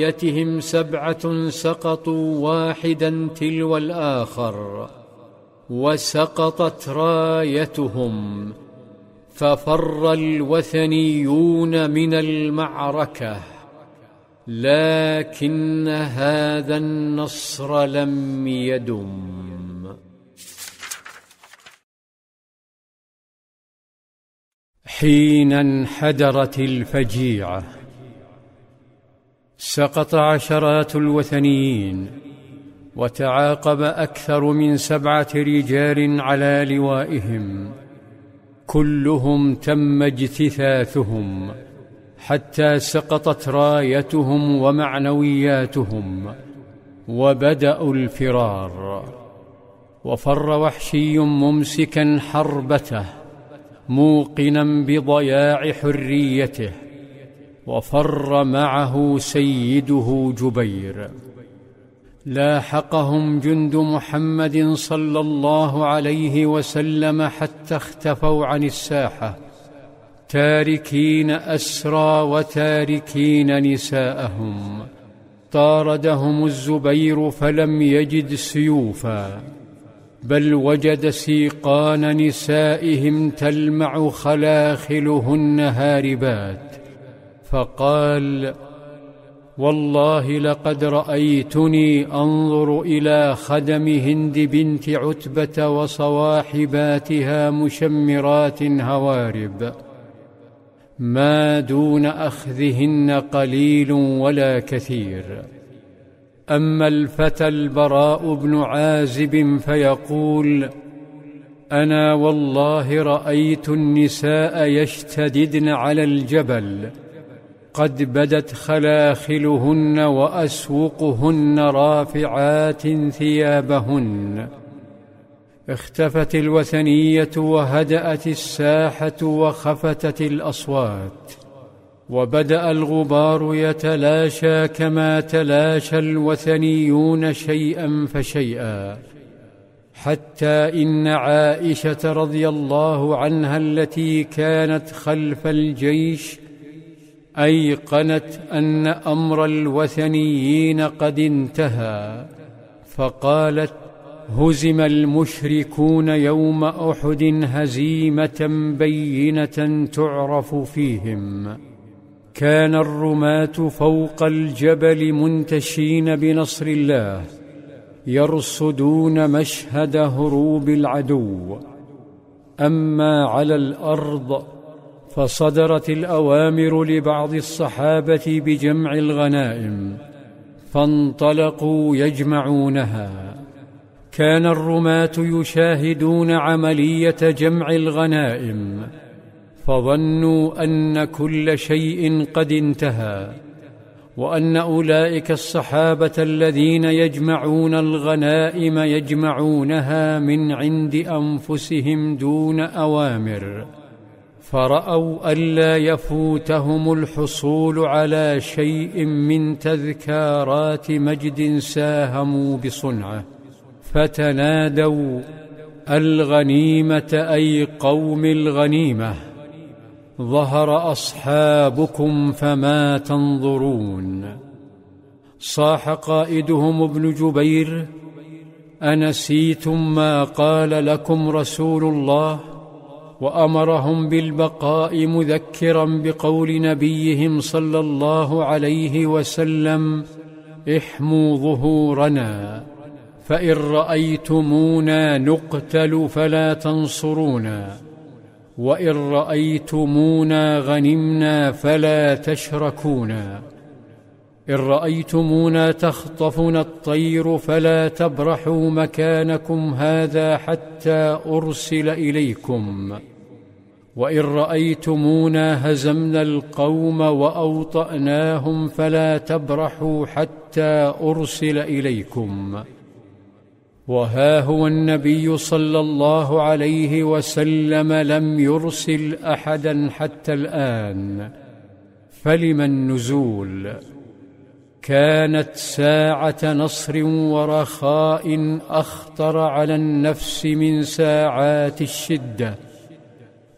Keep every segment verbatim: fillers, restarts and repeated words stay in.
يتهم سبعة سقطوا واحدا تلو الآخر، وسقطت رايتهم، ففر الوثنيون من المعركة، لكن هذا النصر لم يدم. حين انحدرت الفجيعة، سقط عشرات الوثنيين، وتعاقب أكثر من سبعة رجال على لوائهم، كلهم تم اجتثاثهم حتى سقطت رايتهم ومعنوياتهم، وبدأوا الفرار. وفر وحشي ممسكا حربته موقنا بضياع حريته، وفر معه سيده جبير. لاحقهم جند محمد صلى الله عليه وسلم حتى اختفوا عن الساحة، تاركين أسرى وتاركين نساءهم. طاردهم الزبير فلم يجد سيوفا، بل وجد سيقان نسائهم تلمع خلاخلهن هاربات، فقال: والله لقد رأيتني أنظر إلى خدم هند بنت عتبة وصواحباتها مشمرات هوارب، ما دون أخذهن قليل ولا كثير. أما الفتى البراء بن عازب فيقول: أنا والله رأيت النساء يشتددن على الجبل، قد بدت خلاخلهن وأسوقهن رافعات ثيابهن. اختفت الوثنية وهدأت الساحة وخفتت الأصوات، وبدأ الغبار يتلاشى كما تلاشى الوثنيون شيئا فشيئا، حتى إن عائشة رضي الله عنها التي كانت خلف الجيش أيقنت أن أمر الوثنيين قد انتهى، فقالت: هزم المشركون يوم أحد هزيمة بينة تعرف فيهم. كان الرماة فوق الجبل منتشين بنصر الله، يرصدون مشهد هروب العدو. أما على الأرض فصدرت الأوامر لبعض الصحابة بجمع الغنائم، فانطلقوا يجمعونها. كان الرماة يشاهدون عملية جمع الغنائم، فظنوا أن كل شيء قد انتهى، وأن أولئك الصحابة الذين يجمعون الغنائم يجمعونها من عند أنفسهم دون أوامر، فرأوا ألا يفوتهم الحصول على شيء من تذكارات مجد ساهموا بصنعه، فتنادوا: الغنيمة أي قوم الغنيمة، ظهر أصحابكم فما تنظرون. صاح قائدهم ابن جبير: أنسيتم ما قال لكم رسول الله؟ وأمرهم بالبقاء مذكرا بقول نبيهم صلى الله عليه وسلم: احموا ظهورنا، فإن رأيتمونا نقتل فلا تنصرونا، وإن رأيتمونا غنمنا فلا تشركونا، إن رأيتمونا تخطفنا الطير فلا تبرحوا مكانكم هذا حتى أرسل إليكم، وإن رأيتمونا هزمنا القوم وأوطأناهم فلا تبرحوا حتى أرسل إليكم. وها هو النبي صلى الله عليه وسلم لم يرسل أحدا حتى الآن، فلم النزول؟ كانت ساعة نصر ورخاء أخطر على النفس من ساعات الشدة.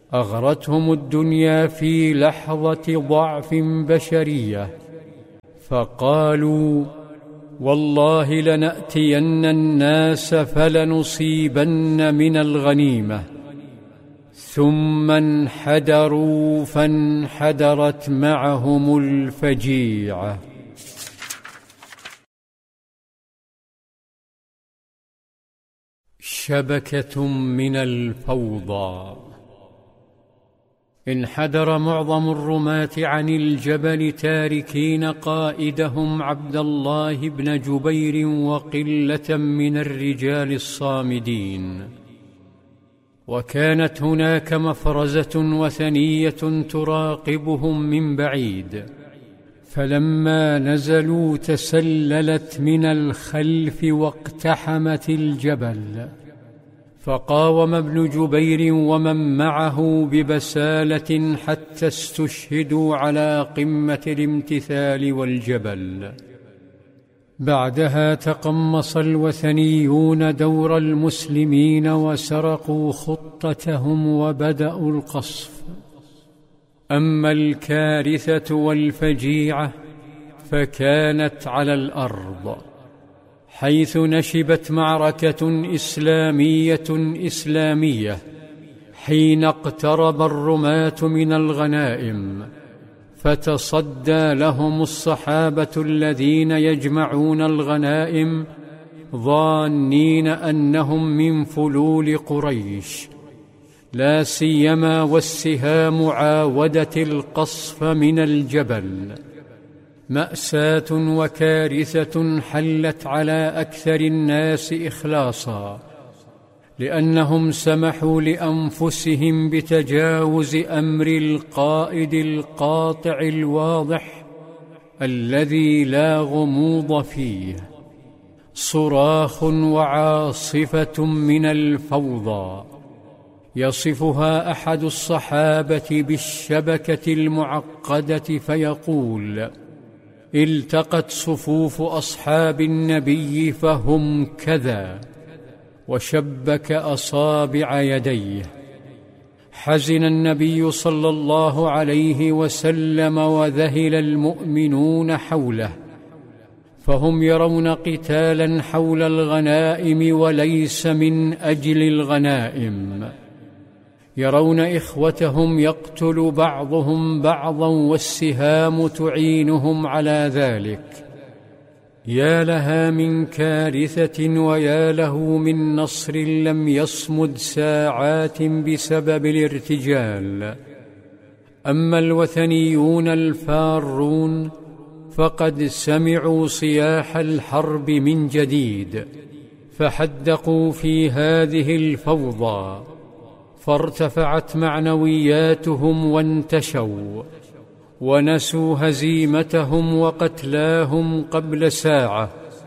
أغرتهم الدنيا في لحظة ضعف بشرية، فقالوا: والله لنأتين الناس فلنصيبن من الغنيمة. ثم انحدروا فانحدرت معهم الفجيعة. شبكة من الفوضى. انحدر معظم الرماة عن الجبل تاركين قائدهم عبد الله بن جبير وقلة من الرجال الصامدين، وكانت هناك مفرزة وثنية تراقبهم من بعيد، فلما نزلوا تسللت من الخلف واقتحمت الجبل، فقاوم ابن جبير ومن معه ببسالة حتى استشهدوا على قمة الامتثال والجبل. بعدها تقمص الوثنيون دور المسلمين وسرقوا خطتهم وبدأوا القصف. أما الكارثة والفجيعة فكانت على الأرض، حيث نشبت معركة إسلامية إسلامية حين اقترب الرماة من الغنائم، فتصدى لهم الصحابة الذين يجمعون الغنائم ظانين أنهم من فلول قريش، لا سيما والسهام عاودت القصف من الجبل. مأساة وكارثة حلت على أكثر الناس إخلاصا، لأنهم سمحوا لأنفسهم بتجاوز أمر القائد القاطع الواضح الذي لا غموض فيه. صراخ وعاصفة من الفوضى، يصفها أحد الصحابة بالشبكة المعقدة فيقول: التقت صفوف أصحاب النبي فهم كذا، وشبك أصابع يديه. حزن النبي صلى الله عليه وسلم وذهل المؤمنون حوله، فهم يرون قتالا حول الغنائم وليس من أجل الغنائم، يرون إخوتهم يقتل بعضهم بعضا والسهام تعينهم على ذلك. يا لها من كارثة ويا له من نصر لم يصمد ساعات بسبب الارتجال. أما الوثنيون الفارون فقد سمعوا صياح الحرب من جديد، فحدقوا في هذه الفوضى، فارتفعت معنوياتهم وانتشوا، ونسوا هزيمتهم وقتلاهم قبل ساعة،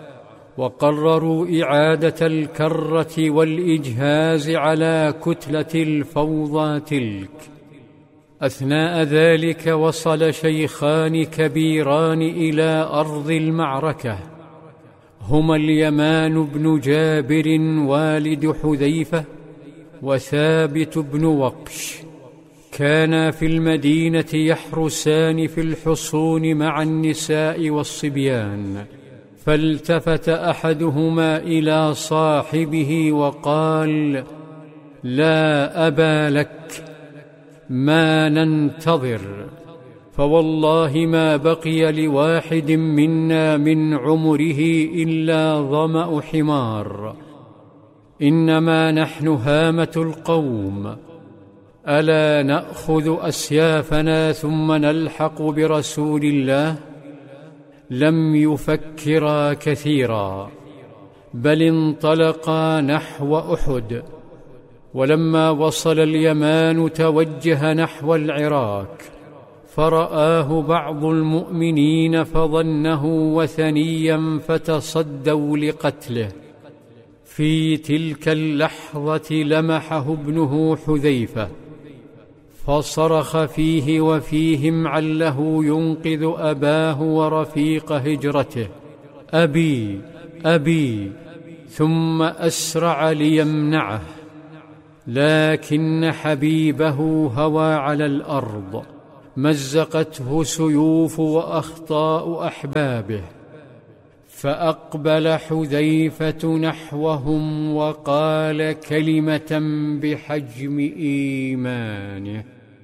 وقرروا إعادة الكرة والإجهاز على كتلة الفوضى تلك. أثناء ذلك وصل شيخان كبيران إلى أرض المعركة، هما اليمان بن جابر والد حذيفة وثابت بن وقش، كانا في المدينة يحرسان في الحصون مع النساء والصبيان، فالتفت أحدهما إلى صاحبه وقال: لا أبا لك، ما ننتظر، فوالله ما بقي لواحد منا من عمره إلا ظمأ حمار، إنما نحن هامة القوم، ألا نأخذ أسيافنا ثم نلحق برسول الله؟ لم يفكرا كثيرا، بل انطلقا نحو أحد. ولما وصل اليمان توجه نحو العراك، فرآه بعض المؤمنين فظنه وثنيا فتصدوا لقتله. في تلك اللحظة لمحه ابنه حذيفة، فصرخ فيه وفيهم عله ينقذ أباه ورفيق هجرته: أبي أبي، ثم أسرع ليمنعه، لكن حبيبه هوى على الأرض مزقته سيوف وأخطاء أحبابه، فأقبل حذيفة نحوهم وقال كلمة بحجم إيمانه: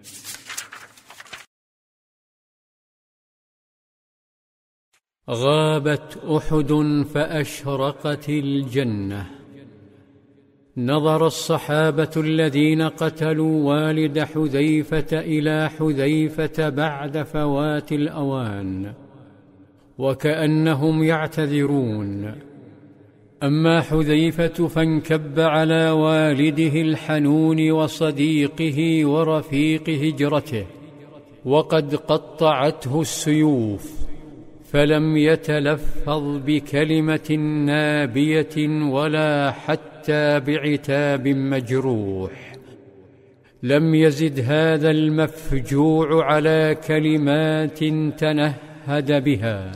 غابت أحد فأشرقت الجنة. نظر الصحابة الذين قتلوا والد حذيفة إلى حذيفة بعد فوات الأوان، وكأنهم يعتذرون. أما حذيفة فانكب على والده الحنون وصديقه ورفيق هجرته، وقد قطعته السيوف، فلم يتلفظ بكلمة نابية ولا حتى بعتاب مجروح. لم يزد هذا المفجوع على كلمات تنهد بها،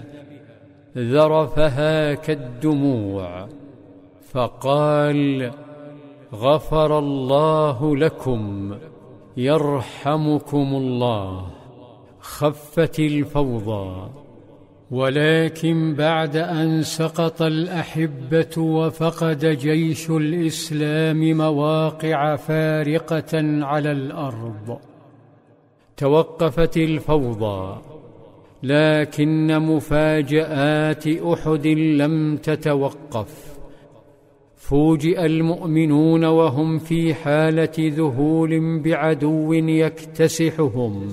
ذرفها كالدموع، فقال: غفر الله لكم، يرحمكم الله. خفت الفوضى. ولكن بعد أن سقط الأحبة وفقد جيش الإسلام مواقع فارقة على الأرض، توقفت الفوضى. لكن مفاجآت أحد لم تتوقف. فوجئ المؤمنون وهم في حالة ذهول بعدو يكتسحهم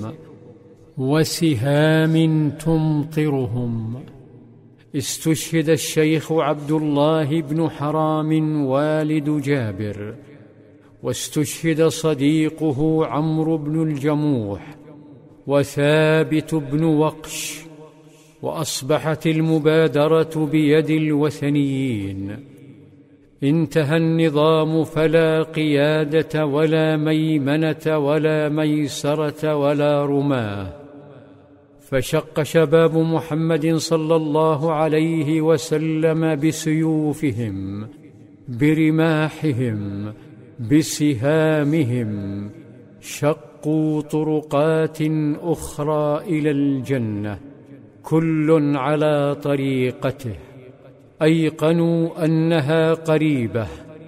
وسهام تمطرهم. استشهد الشيخ عبد الله بن حرام والد جابر، واستشهد صديقه عمرو بن الجموح وثابت بن وقش، وأصبحت المبادرة بيد الوثنيين. انتهى النظام، فلا قيادة ولا ميمنة ولا ميسرة ولا رماه. فشق شباب محمد صلى الله عليه وسلم بسيوفهم، برماحهم، بسهامهم، شقوا طرقات أخرى إلى الجنة، كل على طريقته. أيقنوا أنها قريبة،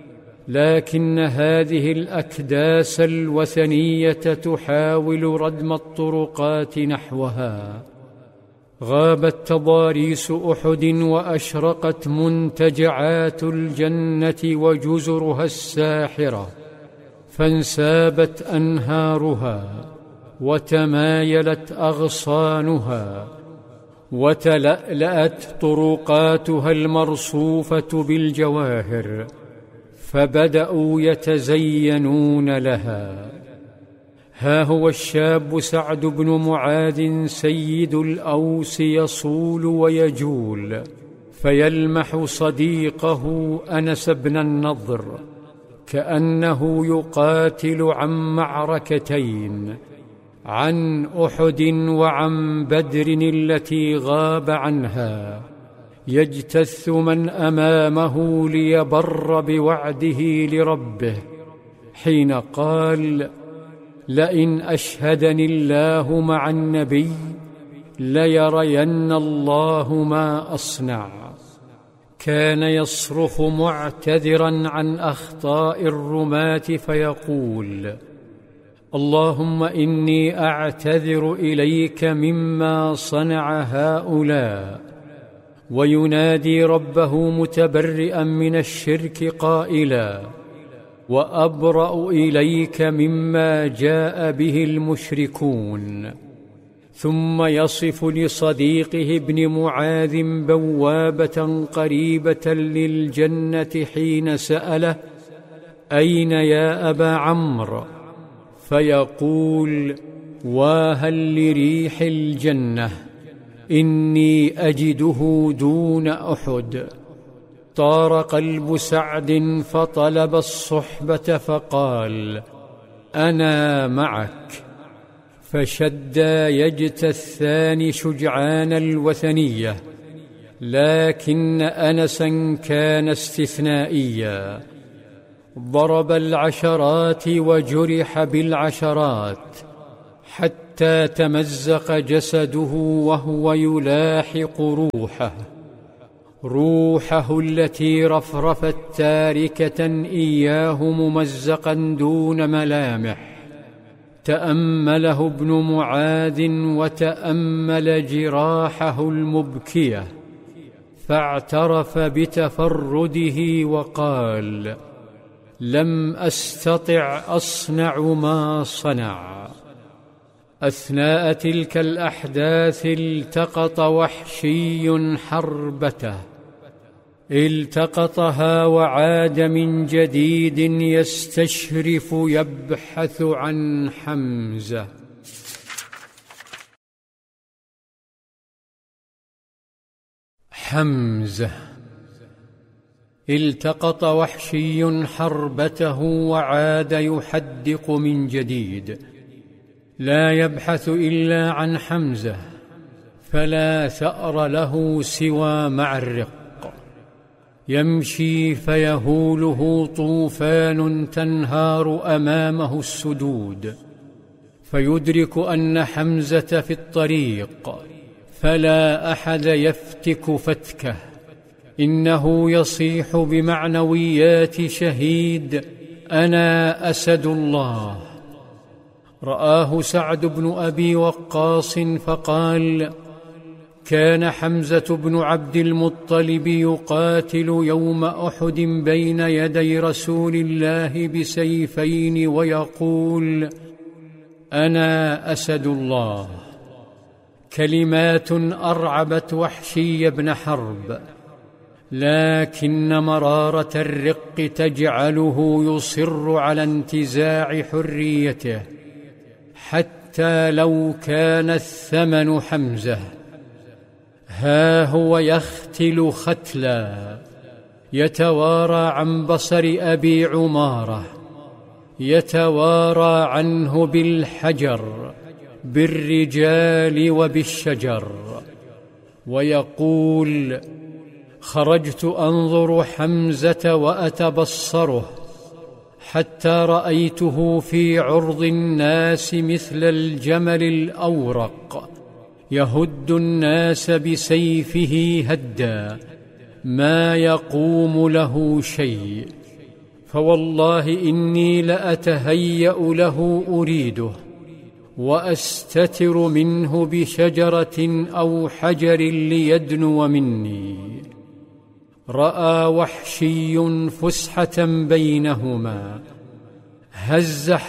لكن هذه الأكداس الوثنية تحاول ردم الطرقات نحوها. غابت تضاريس أحد، وأشرقت منتجعات الجنة وجزرها الساحرة، فانسابت أنهارها، وتمايلت أغصانها، وتلألأت طرقاتها المرصوفة بالجواهر، فبدأوا يتزينون لها. ها هو الشاب سعد بن معاذ سيد الأوس يصول ويجول، فيلمح صديقه أنس بن النضر كأنه يقاتل عن معركتين، عن أحد وعن بدر التي غاب عنها، يجتث من أمامه ليبر بوعده لربه، حين قال: لئن أشهدني الله مع النبي ليرين الله ما أصنع. كان يصرخ معتذرا عن أخطاء الرماة فيقول: اللهم إني أعتذر إليك مما صنع هؤلاء، وينادي ربه متبرئا من الشرك قائلا: وأبرأ إليك مما جاء به المشركون. ثم يصف لصديقه ابن معاذ بوابة قريبة للجنة حين سأله: أين يا أبا عمرو؟ فيقول: واهل لريح الجنة، إني أجده دون أحد. طار قلب سعد فطلب الصحبة، فقال: أنا معك. فشدا يجتثان شجعان الوثنية، لكن أنسا كان استثنائيا. ضرب العشرات وجرح بالعشرات، حتى حتى تمزق جسده وهو يلاحق روحه روحه التي رفرفت تاركة إياه ممزقا دون ملامح. تأمله ابن معاذ وتأمل جراحه المبكية، فاعترف بتفرده وقال: لم أستطع أصنع ما صنع. أثناء تلك الأحداث التقط وحشي حربته، التقطها وعاد من جديد يستشرف يبحث عن حمزة. حمزة التقط وحشي حربته وعاد يحدق من جديد، لا يبحث إلا عن حمزة، فلا ثأر له سوى معرق. يمشي فيهوله طوفان تنهار أمامه السدود، فيدرك أن حمزة في الطريق، فلا أحد يفتك فتكه. إنه يصيح بمعنويات شهيد: أنا أسد الله. رآه سعد بن أبي وقاص فقال: كان حمزة بن عبد المطلب يقاتل يوم أحد بين يدي رسول الله بسيفين ويقول: أنا أسد الله. كلمات أرعبت وحشي بن حرب، لكن مرارة الرق تجعله يصر على انتزاع حريته، حتى لو كان الثمن حمزة. ها هو يختل ختلا، يتوارى عن بصر أبي عمارة، يتوارى عنه بالحجر، بالرجال وبالشجر، ويقول: خرجت أنظر حمزة وأتبصره، حتى رأيته في عرض الناس مثل الجمل الأورق، يهد الناس بسيفه هدا، ما يقوم له شيء. فوالله إني لأتهيأ له أريده، وأستتر منه بشجرة أو حجر ليدنو مني. رأى وحشي فسحة بينهما، هز